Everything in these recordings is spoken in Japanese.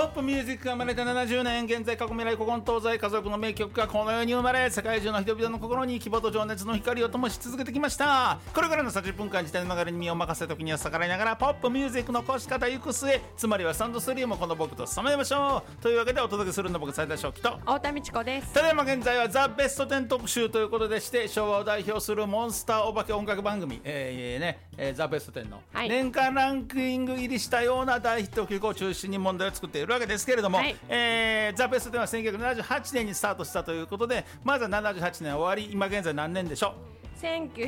ップミュージックが生まれて70年、現在過去未来古今東西、家族の名曲がこの世に生まれ、世界中の人々の心に希望と情熱の光を灯し続けてきました。これからの30分間、時代の流れに身を任せ時には逆らいながらポップミュージックの越し方行く末、つまりはスタンド3もこの僕と務めましょうというわけで、お届けするの僕斉田正樹と太田美智子です。 ただいま現在はザ・ベスト10特集ということでして、昭和を代表するモンスターお化け音楽番組、ザ・ベスト10の年間ランキング入りしたような大ヒット曲を中心に問題を作っているわけですけれども、ザ・ベスト10は1978年にスタートしたということで、まずは78年終わり、今現在何年でしょう。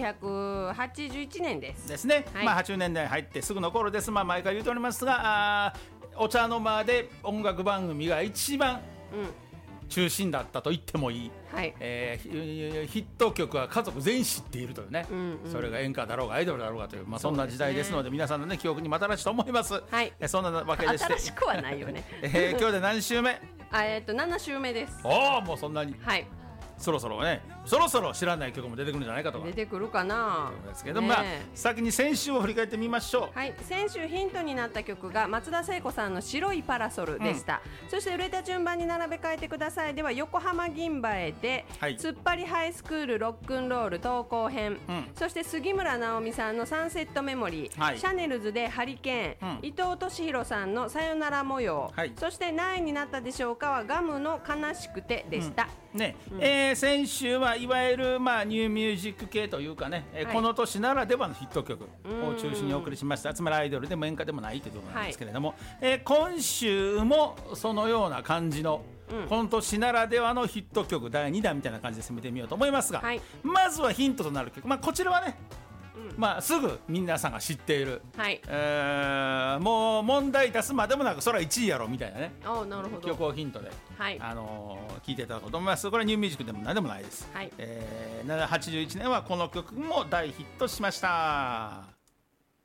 1981年ですね、80年代に入ってすぐの頃です。毎回言うておりますが、お茶の間で音楽番組が一番、中心だったと言ってもいい、ヒット曲は家族全員知っているというね、それが演歌だろうがアイドルだろうがという、そんな時代ですので、皆さんの、記憶にも新しいと思います、そんなわけでして新しくはないよね今日で何週目 ？7週目です。 もうそんなに、そろそろ知らない曲も出てくるんじゃないかとか出てくるかなということですけど、先に先週を振り返ってみましょう。 先週ヒントになった曲が松田聖子さんの白いパラソルでした、そして売れた順番に並べ替えてくださいでは、横浜銀蝿で、突っ張りハイスクールロックンロール投稿編、そして杉村直美さんのサンセットメモリー、シャネルズでハリケーン、伊藤俊弘さんのさよなら模様、そして何位になったでしょうかはガムの悲しくてでした、 先週はいわゆる、ニューミュージック系というかね、この年ならではのヒット曲を中心にお送りしました。つまりアイドルでも演歌でもないということなんですけれども、今週もそのような感じの、この年ならではのヒット曲第2弾みたいな感じで攻めてみようと思いますが、まずはヒントとなる曲、こちらはね、すぐ皆さんが知っている、もう問題出すまでもなくそれは1位やろみたいなね、曲をヒントで、聞いていただこうと思います。これはニューミュージックでも何でもないです、81年はこの曲も大ヒットしました。